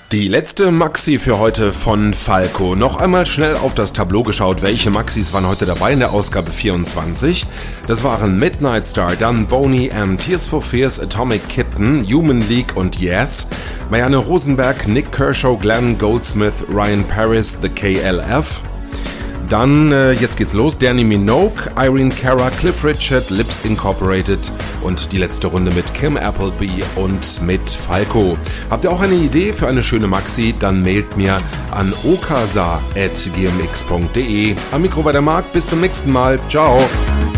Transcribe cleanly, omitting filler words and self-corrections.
Die letzte Maxi für heute von Falco. Noch einmal schnell auf das Tableau geschaut, welche Maxis waren heute dabei in der Ausgabe 24. Das waren Midnight Star, dann Boney M, Tears for Fears, Atomic Kitten, Human League und Yes, Marianne Rosenberg, Nick Kershaw, Glenn Goldsmith, Ryan Paris, The KLF. Dann, jetzt geht's los, Danny Minogue, Irene Cara, Cliff Richard, Lips Incorporated und die letzte Runde mit Kim Appleby und mit Falco. Habt ihr auch eine Idee für eine schöne Maxi? Dann mailt mir an okasa@gmx.de. Am Mikro war der Marc, bis zum nächsten Mal. Ciao!